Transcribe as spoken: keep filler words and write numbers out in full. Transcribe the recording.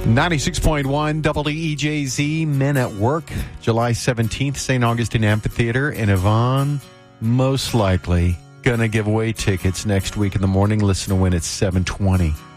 ninety-six point one W E J Z, Men at Work, July seventeenth, Saint Augustine Amphitheater. And Yvonne, most likely, going to give away tickets next week in the morning. Listen to win at seven twenty.